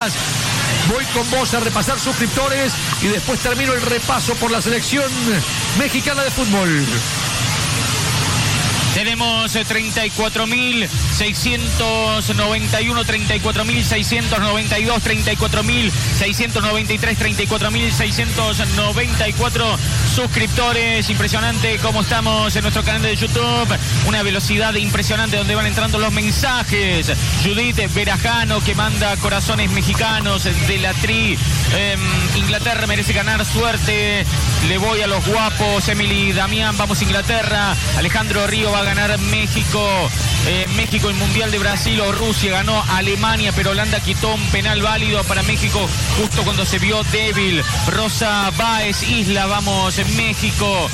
Voy con vos a repasar suscriptores y después termino el repaso por la selección mexicana de fútbol. Tenemos 34.691, 34.692, 34.693, 34.694 suscriptores. Impresionante cómo estamos en nuestro canal de YouTube. Una velocidad impresionante donde van entrando los mensajes. Judith Verajano, que manda corazones mexicanos de la Tri. Inglaterra merece ganar, suerte. Le voy a los guapos. Emily Damián, vamos Inglaterra. Alejandro Río va a ganar México. México el Mundial de Brasil o Rusia ganó Alemania, pero Holanda quitó un penal válido para México justo cuando se vio débil. Rosa Báez, Isla, vamos en México.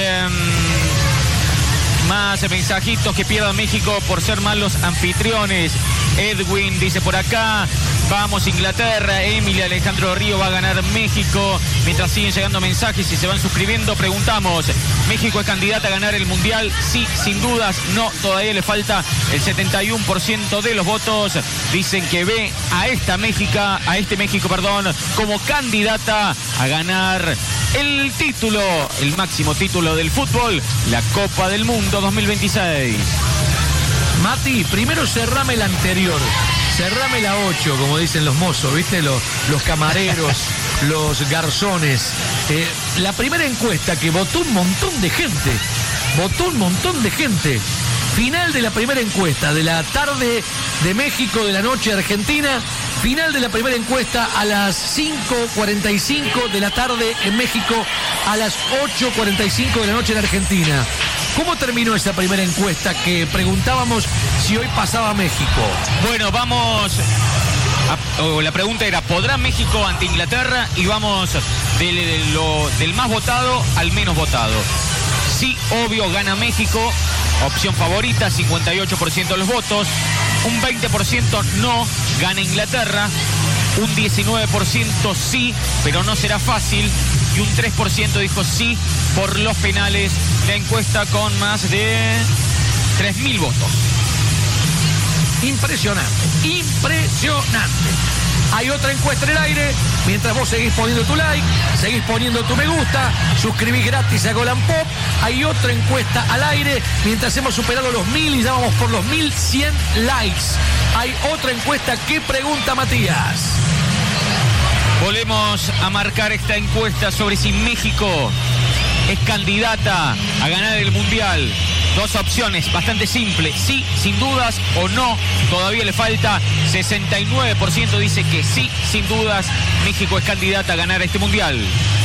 Más mensajitos, que pierda México por ser malos anfitriones. Edwin dice por acá, vamos Inglaterra. Emily, Alejandro Río va a ganar México. Mientras siguen llegando mensajes y se van suscribiendo, preguntamos, ¿México es candidata a ganar el Mundial? Sí, sin dudas. No, todavía le falta el 71% de los votos. Dicen que ve a este México, como candidata a ganar el título, el máximo título del fútbol, la Copa del Mundo 2026. Mati, primero cerrame la anterior, cerrame la 8, como dicen los mozos, ¿viste? Los camareros, los garzones. La primera encuesta que votó un montón de gente. Final de la primera encuesta, de la tarde de México, de la noche de Argentina. Final de la primera encuesta a las 5:45 de la tarde en México, a las 8:45 de la noche en Argentina. ¿Cómo terminó esa primera encuesta que preguntábamos si hoy pasaba México? Bueno, la pregunta era, ¿podrá México ante Inglaterra? Y vamos del más votado al menos votado. Sí, obvio, gana México. Opción favorita, 58% de los votos. Un 20% no, gana Inglaterra. Un 19% sí, pero no será fácil. Y un 3% dijo sí por los penales. La encuesta con más de 3.000 votos. Impresionante. Hay otra encuesta en el aire. Mientras vos seguís poniendo tu like, seguís poniendo tu me gusta, suscribís gratis a Golan Pop. Hay otra encuesta al aire. Mientras hemos superado los 1.000 y ya vamos por los 1.100 likes. Hay otra encuesta que pregunta Matías. Volvemos a marcar esta encuesta sobre si México es candidata a ganar el Mundial. Dos opciones, bastante simple, sí, sin dudas, o no. Todavía le falta. 69% dice que sí, sin dudas, México es candidata a ganar este Mundial.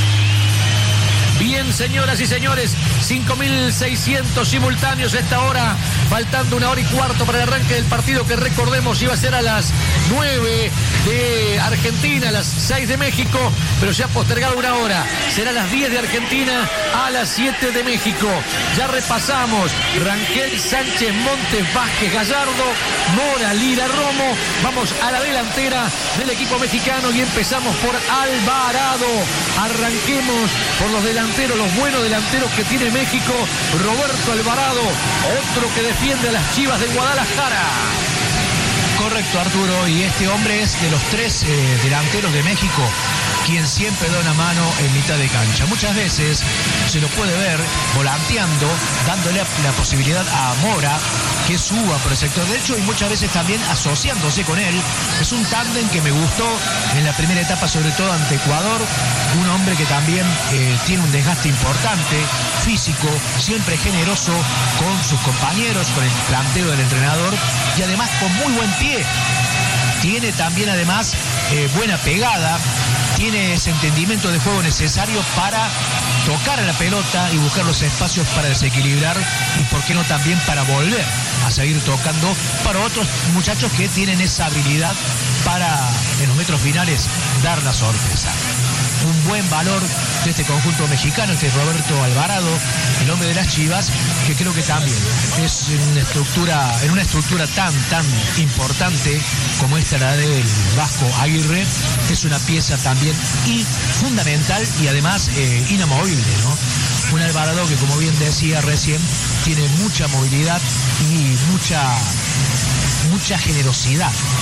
Bien, señoras y señores, 5.600 simultáneos a esta hora, faltando 1 hora y cuarto para el arranque del partido, que recordemos iba a ser a las 9 de Argentina, a las 6 de México, pero se ha postergado 1 hora. Será a las 10 de Argentina, a las 7 de México. Ya repasamos: Rangel, Sánchez, Montes, Vázquez, Gallardo, Mora, Lira, Romo. Vamos a la delantera del equipo mexicano y empezamos por Alvarado. Arranquemos por los delanteros, los buenos delanteros que tiene México. Roberto Alvarado, otro que defiende a las Chivas de Guadalajara. Correcto, Arturo, y este hombre es de los 3 delanteros de México quien siempre da una mano en mitad de cancha. Muchas veces se lo puede ver volanteando, dándole la posibilidad a Mora que suba por el sector derecho y muchas veces también asociándose con él. Es un tándem que me gustó en la primera etapa, sobre todo ante Ecuador. Un hombre que también tiene un desgaste importante, físico, siempre generoso con sus compañeros, con el planteo del entrenador y además con muy buen pie. Tiene también además buena pegada, tiene ese entendimiento de juego necesario para tocar a la pelota y buscar los espacios para desequilibrar y por qué no también para volver a seguir tocando para otros muchachos que tienen esa habilidad para en los metros finales dar la sorpresa. Un buen valor de este conjunto mexicano, este es Roberto Alvarado, el hombre de las Chivas, que creo que también es en una estructura tan importante como esta, la del Vasco Aguirre, que es una pieza también fundamental y además inamovible, ¿no? Un Alvarado que, como bien decía recién, tiene mucha movilidad y mucha generosidad.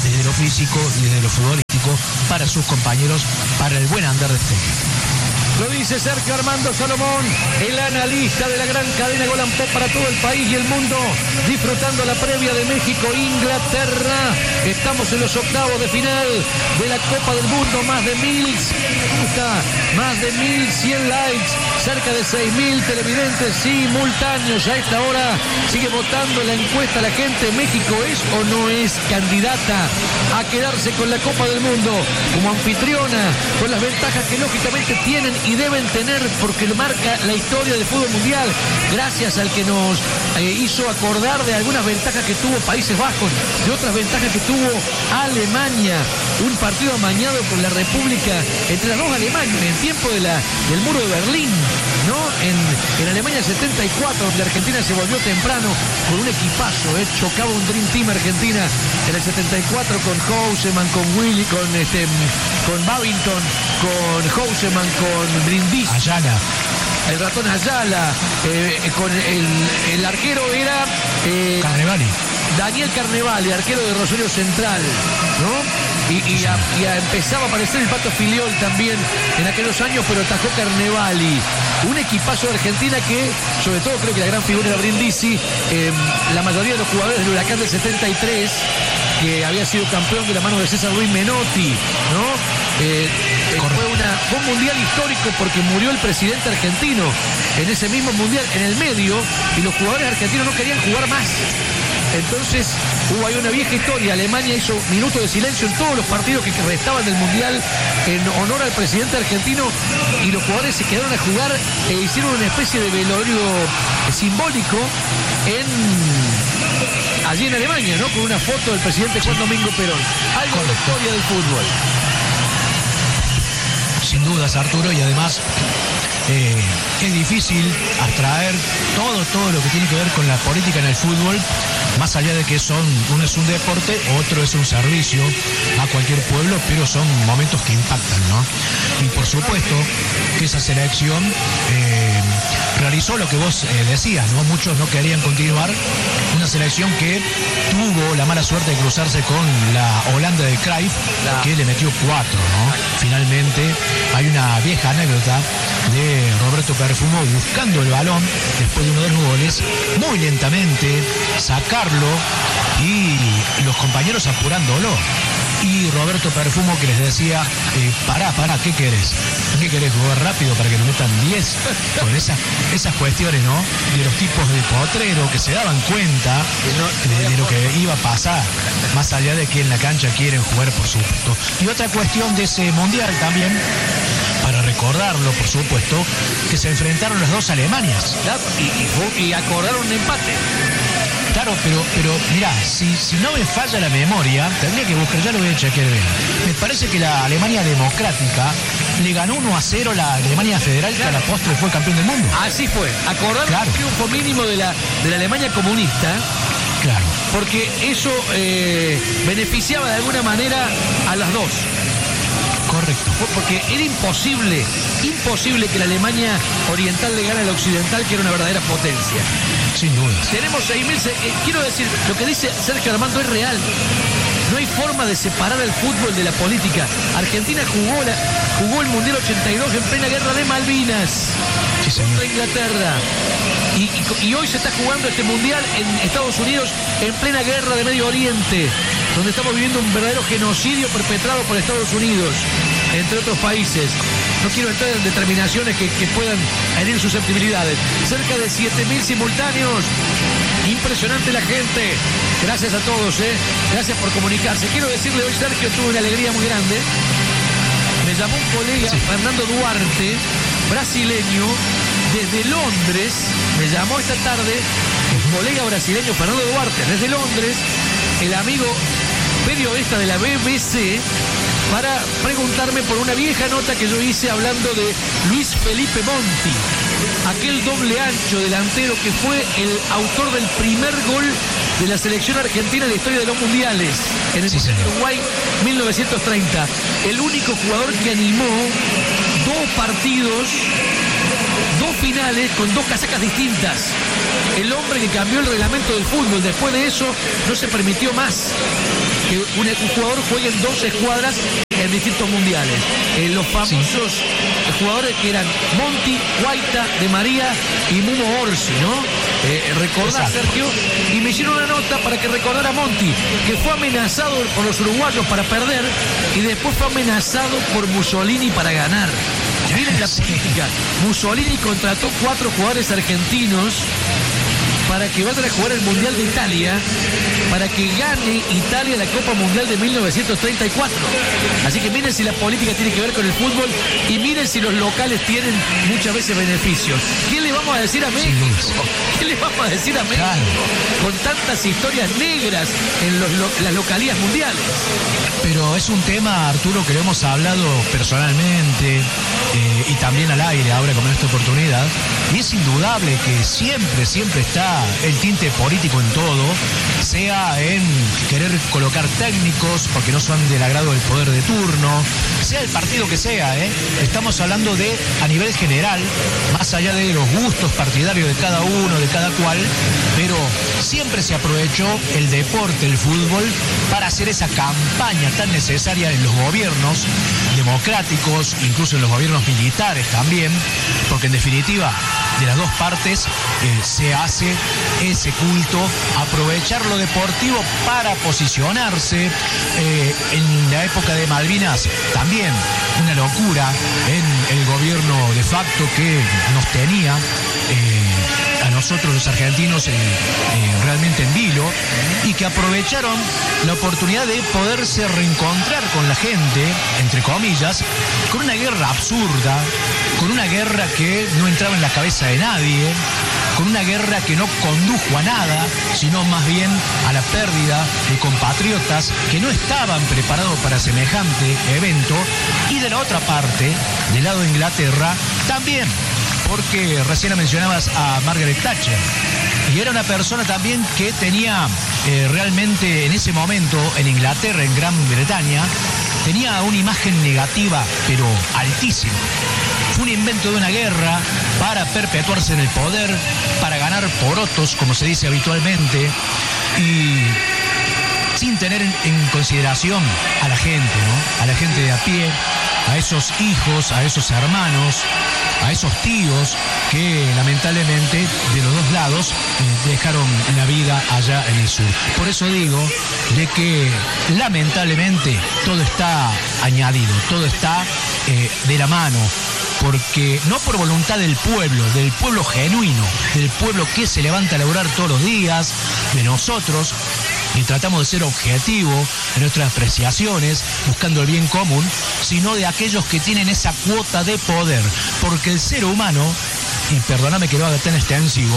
desde lo físico y desde lo futbolístico para sus compañeros, para el buen andar de este equipo. Lo dice Sergio Armando Salomón, el analista de la gran cadena Golan Pop para todo el país y el mundo, disfrutando la previa de México-Inglaterra. Estamos en los octavos de final de la Copa del Mundo, más de 1.100 likes, cerca de 6.000 televidentes simultáneos. A esta hora sigue votando en la encuesta la gente. ¿México es o no es candidata a quedarse con la Copa del Mundo como anfitriona, con las ventajas que lógicamente tienen y deben tener, porque lo marca la historia del fútbol mundial, gracias al que nos hizo acordar de algunas ventajas que tuvo Países Bajos, de otras ventajas que tuvo Alemania, un partido amañado con la República entre las dos Alemanias en el tiempo del muro de Berlín, ¿no? En Alemania 74, donde Argentina se volvió temprano con un equipazo, chocaba un Dream Team Argentina en el 74 con Houseman, con Willy, con Babington, con Houseman, con Brindisi, Ayala, el ratón Ayala, con el arquero era Carnevali, Daniel Carnevali, arquero de Rosario Central, ¿no? Y empezaba a aparecer el Pato Filiol también en aquellos años, pero atajó Carnevali. Un equipazo de Argentina que, sobre todo creo que la gran figura era Brindisi, la mayoría de los jugadores del Huracán del 73, que había sido campeón de la mano de César Ruiz Menotti, ¿no? Fue un mundial histórico porque murió el presidente argentino en ese mismo mundial, en el medio, y los jugadores argentinos no querían jugar más. Entonces hubo ahí una vieja historia. Alemania hizo minuto de silencio en todos los partidos que restaban del mundial en honor al presidente argentino, y los jugadores se quedaron a jugar e hicieron una especie de velorio simbólico allí en Alemania, ¿no? Con una foto del presidente Juan Domingo Perón. Algo de la historia del fútbol. Sin dudas, Arturo, y además es difícil abstraer todo lo que tiene que ver con la política en el fútbol, más allá de que uno es un deporte, otro es un servicio a cualquier pueblo, pero son momentos que impactan, ¿no? Y por supuesto que esa selección realizó lo que vos decías, ¿no? Muchos no querían continuar, una selección que tuvo la mala suerte de cruzarse con la Holanda de Cruyff, que le metió 4, ¿no? Finalmente hay una vieja anécdota de Roberto Perfumo buscando el balón después de uno de los goles, muy lentamente sacarlo y los compañeros apurándolo. Y Roberto Perfumo que les decía, pará, ¿qué querés? ¿Qué querés, jugar rápido para que nos metan 10? Con esas cuestiones, ¿no? De los tipos de potrero que se daban cuenta de lo que iba a pasar, más allá de que en la cancha quieren jugar, por supuesto. Y otra cuestión de ese mundial también, para recordarlo, por supuesto, que se enfrentaron las dos Alemanias. Y acordaron un empate. Claro, pero mirá, si no me falla la memoria, tendría que buscar, ya lo voy a chequear bien. Me parece que la Alemania democrática le ganó 1-0 la Alemania federal, que a la postre fue campeón del mundo. Así fue. Acordaron el triunfo mínimo de la Alemania comunista. Claro. Porque eso beneficiaba de alguna manera a las dos. Correcto. Porque era imposible que la Alemania oriental le gane a la occidental, que era una verdadera potencia. Sin duda. Tenemos 6.000. Quiero decir, lo que dice Sergio Armando es real. No hay forma de separar el fútbol de la política. Argentina jugó el Mundial 82 en plena guerra de Malvinas. Sí, señor. Contra Inglaterra. Y hoy se está jugando este Mundial en Estados Unidos en plena guerra de Medio Oriente, donde estamos viviendo un verdadero genocidio perpetrado por Estados Unidos, entre otros países. No quiero entrar en determinaciones que puedan herir susceptibilidades. Cerca de 7.000 simultáneos. Impresionante la gente. Gracias a todos, gracias por comunicarse. Quiero decirle hoy, Sergio, tuve una alegría muy grande. Me llamó un colega, Fernando Duarte, brasileño, desde Londres. Me llamó esta tarde un colega brasileño, Fernando Duarte, desde Londres, el amigo periodista de la BBC, para preguntarme por una vieja nota que yo hice hablando de Luis Felipe Monti, aquel doble ancho delantero que fue el autor del primer gol de la selección argentina en la historia de los mundiales, en el Uruguay 1930. El único jugador que animó 2 partidos, 2 finales con 2 casacas distintas. el hombre que cambió el reglamento del fútbol. Después de eso no se permitió más que un jugador juegue en 2 escuadras en distintos mundiales. Los famosos jugadores que eran Monti, Guaita, De María y Mumo Orsi, ¿no? Recordá, Sergio, y me hicieron una nota para que recordara a Monti, que fue amenazado por los uruguayos para perder y después fue amenazado por Mussolini para ganar. Miren la política. Mussolini contrató 4 jugadores argentinos para que vayan a jugar el Mundial de Italia, para que gane Italia la Copa Mundial de 1934. Así que miren si la política tiene que ver con el fútbol y miren si los locales tienen muchas veces beneficios. ¿Qué le vamos a decir a México? ¿Qué le vamos a decir a México? Claro. Con tantas historias negras en las localías mundiales. Pero es un tema, Arturo, que lo hemos hablado personalmente y también al aire ahora con esta oportunidad. Y es indudable que siempre está el tinte político en todo, sea en querer colocar técnicos porque no son del agrado del poder de turno, sea el partido que sea, estamos hablando de a nivel general, más allá de los gustos partidarios de cada uno, de cada cual, pero siempre se aprovechó el deporte, el fútbol, para hacer esa campaña tan necesaria en los gobiernos democráticos, incluso en los gobiernos militares también, porque en definitiva de las dos partes se hace ese culto, aprovechar lo deportivo para posicionarse. En la época de Malvinas también una locura en el gobierno de facto que nos tenía a nosotros los argentinos realmente en vilo, y que aprovecharon la oportunidad de poderse reencontrar con la gente, entre comillas, con una guerra absurda, con una guerra que no entraba en la cabeza de nadie, con una guerra que no condujo a nada, sino más bien a la pérdida de compatriotas que no estaban preparados para semejante evento. Y de la otra parte, del lado de Inglaterra, también, porque recién mencionabas a Margaret Thatcher, y era una persona también que tenía realmente en ese momento en Inglaterra, en Gran Bretaña, tenía una imagen negativa, pero altísima. Fue un invento de una guerra para perpetuarse en el poder, para ganar porotos, como se dice habitualmente, y sin tener en consideración a la gente, ¿no? A la gente de a pie, a esos hijos, a esos hermanos, a esos tíos que lamentablemente de los dos lados dejaron la vida allá en el sur. Por eso digo de que lamentablemente todo está añadido, todo está de la mano, porque no por voluntad del pueblo genuino, del pueblo que se levanta a laburar todos los días, de nosotros, y tratamos de ser objetivos en nuestras apreciaciones, buscando el bien común, sino de aquellos que tienen esa cuota de poder, porque el ser humano, y perdóname que lo haga tan extensivo,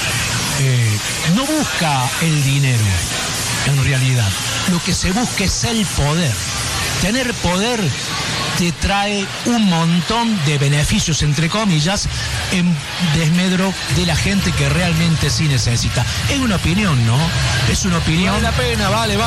no busca el dinero, en realidad, lo que se busca es el poder. Tener poder te trae un montón de beneficios, entre comillas, en desmedro de la gente que realmente sí necesita. Es una opinión, ¿no? Es una opinión. Vale la pena, vale.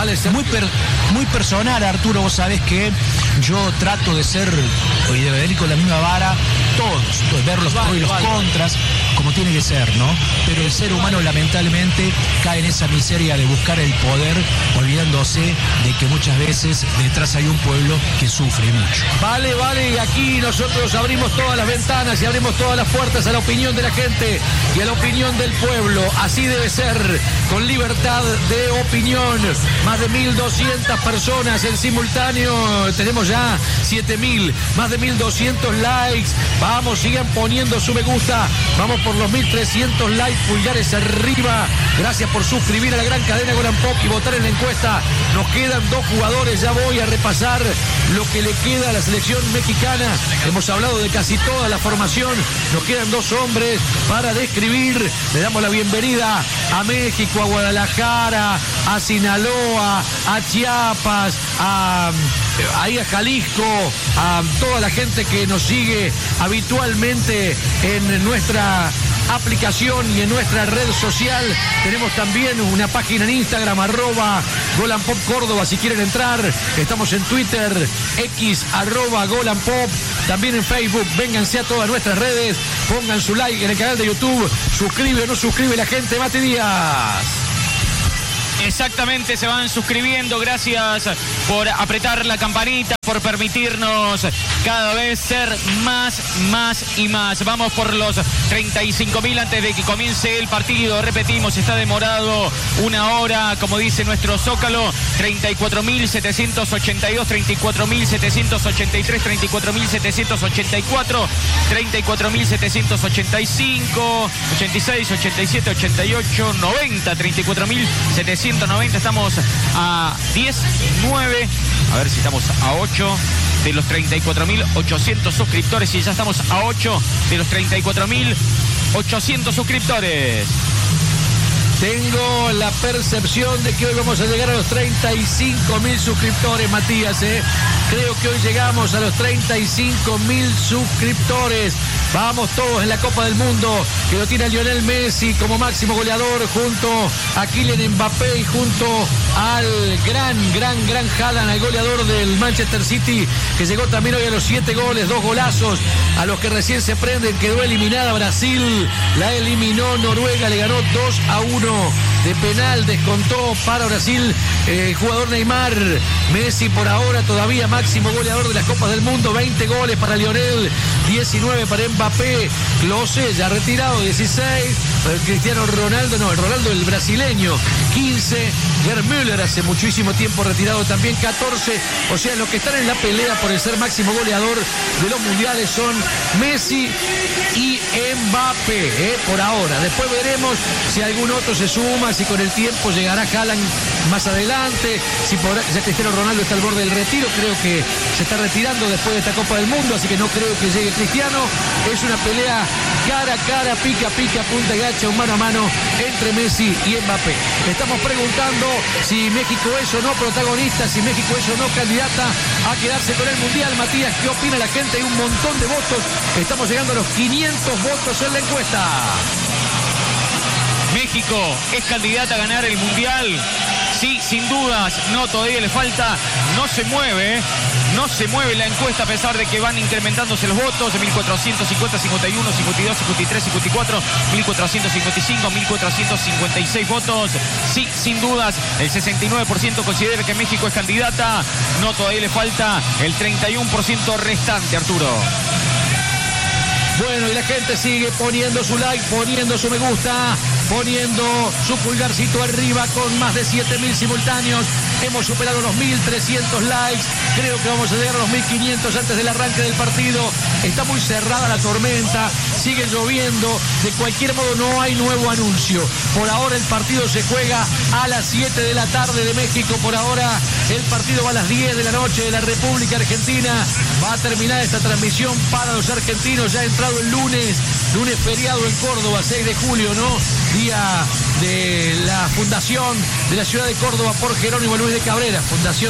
Muy personal, Arturo. Vos sabés que yo trato de ser, y de venir con la misma vara, todos, ver los pros y los contras, como tiene que ser, ¿no? Pero el ser humano lamentablemente cae en esa miseria de buscar el poder, olvidándose de que muchas veces detrás hay un pueblo que sufre mucho. Vale, aquí nosotros abrimos todas las ventanas y abrimos todas las puertas a la opinión de la gente y a la opinión del pueblo. Así debe ser, con libertad de opinión. Más de 1.200 personas en simultáneo. Tenemos ya 7.000, más de 1.200 likes. Vamos, sigan poniendo su me gusta. Vamos por los 1.300 likes, pulgares arriba. Gracias por suscribir a la gran cadena Goran Pop y votar en la encuesta. Nos quedan 2 jugadores. Ya voy a repasar lo que le queda a la selección mexicana. Hemos hablado de casi toda la formación. Nos quedan 2 hombres para describir. Le damos la bienvenida a México, a Guadalajara, a Sinaloa, a Chiapas, ahí a Jalisco, a toda la gente que nos sigue habitualmente en nuestra aplicación y en nuestra red social. Tenemos también una página en Instagram, @GolanPopCórdoba, si quieren entrar. Estamos en Twitter, X, @GolanPop. También en Facebook. Vénganse a todas nuestras redes. Pongan su like en el canal de YouTube. Suscribe o no suscribe la gente. Mati Díaz. Exactamente, se van suscribiendo. Gracias por apretar la campanita, por permitirnos cada vez ser más y más. Vamos por los 35.000 antes de que comience el partido. Repetimos, está demorado una hora, como dice nuestro Zócalo. 34.782, 34.783, 34.784, 34.785, 86, 87, 88, 90, 34.790. Estamos a 10, 9, a ver si estamos a 8 de los 34.800 suscriptores y ya estamos a 8 de los 34.800 suscriptores. Tengo la percepción de que hoy vamos a llegar a los 35.000 suscriptores, Matías, Creo que hoy llegamos a los 35.000 suscriptores. Vamos todos en la Copa del Mundo, que lo tiene a Lionel Messi como máximo goleador, junto a Kylian Mbappé y junto al gran Haaland, al goleador del Manchester City, que llegó también hoy a los 7 goles, 2 golazos. A los que recién se prenden, quedó eliminada Brasil, la eliminó Noruega, le ganó 2-1 de penal, descontó para Brasil el jugador Neymar. Messi por ahora todavía máximo goleador de las Copas del Mundo, 20 goles para Lionel, 19 para Mbappé, Klose ya retirado, 16, el Cristiano Ronaldo, no, el Ronaldo el brasileño, 15, Gerd Müller hace muchísimo tiempo retirado también, 14, o sea, los que están en la pelea por el ser máximo goleador de los mundiales son Messi y Mbappé, por ahora. Después veremos si algún otro se suma, si con el tiempo llegará Haaland más adelante, si ya Cristiano Ronaldo está al borde del retiro, creo que se está retirando después de esta Copa del Mundo, así que no creo que llegue Cristiano. Es una pelea cara a cara, pica, punta y gacha, un mano a mano entre Messi y Mbappé. Estamos preguntando si México es o no protagonista, si México es o no candidata a quedarse con el Mundial. Matías, ¿qué opina la gente? Hay un montón de votos. Estamos llegando a los 500 votos en la encuesta. México es candidata a ganar el Mundial. Sí, sin dudas. No, todavía le falta. No se mueve la encuesta a pesar de que van incrementándose los votos de 1450, 51, 52, 53, 54, 1455, 1456 votos. Sí, sin dudas. El 69% considera que México es candidata. No, todavía le falta el 31% restante, Arturo. Bueno, y la gente sigue poniendo su like, poniendo su me gusta, poniendo su pulgarcito arriba con más de 7.000 simultáneos. Hemos superado los 1.300 likes. Creo que vamos a llegar a los 1.500 antes del arranque del partido. Está muy cerrada la tormenta, sigue lloviendo. De cualquier modo no hay nuevo anuncio. Por ahora el partido se juega a las 7 de la tarde de México. Por ahora el partido va a las 10 de la noche de la República Argentina. Va a terminar esta transmisión para los argentinos. Ya ha entrado el lunes feriado en Córdoba, 6 de julio, ¿no? Día de la fundación de la ciudad de Córdoba por Jerónimo Luis de Cabrera, fundación,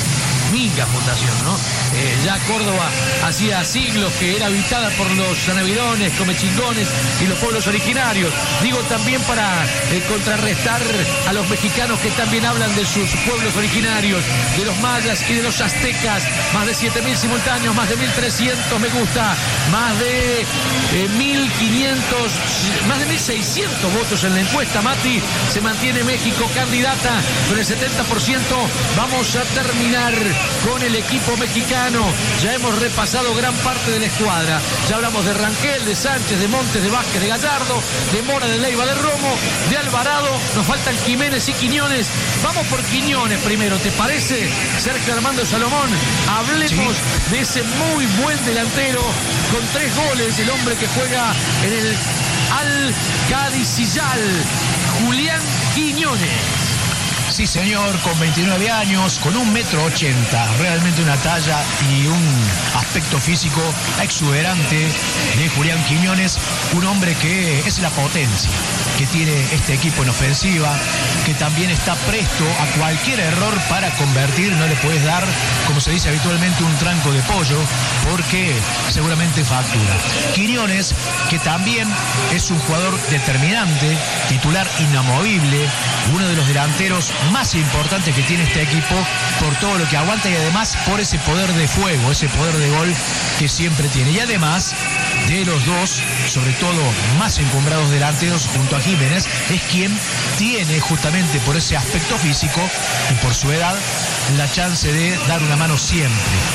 ¿no? Ya Córdoba hacía siglos que era habitada por los sanavirones, comechingones y los pueblos originarios. Digo también para contrarrestar a los mexicanos que también hablan de sus pueblos originarios, de los mayas y de los aztecas. Más de 7.000 simultáneos, más de 1.300 me gusta, más de 1.500, más de 1.600 votos en la encuesta. Mati, se mantiene México candidata con el 70%. Vamos a terminar con el equipo mexicano. Ya hemos repasado gran parte de la escuadra. Ya hablamos de Rangel, de Sánchez, de Montes, de Vázquez, de Gallardo, de Mora, de Leiva, de Romo, de Alvarado. Nos faltan Jiménez y Quiñones. Vamos por Quiñones primero, ¿te parece? Sergio Armando Salomón. Hablemos de ese muy buen delantero con 3 goles, el hombre que juega en el Al-Qadisiyal, Julián Quiñones. Sí, señor, con 29 años, con 1,80 m, realmente una talla y un aspecto físico exuberante de Julián Quiñones, un hombre que es la potencia. que tiene este equipo en ofensiva, que también está presto a cualquier error para convertir. No le puedes dar, como se dice habitualmente, un tranco de pollo, porque seguramente factura. Quiñones, que también es un jugador determinante, titular inamovible, uno de los delanteros más importantes que tiene este equipo por todo lo que aguanta y además por ese poder de fuego, ese poder de gol que siempre tiene. Y además de los dos, sobre todo más encumbrados delanteros junto a Jiménez, es quien tiene justamente por ese aspecto físico y por su edad la chance de dar una mano siempre.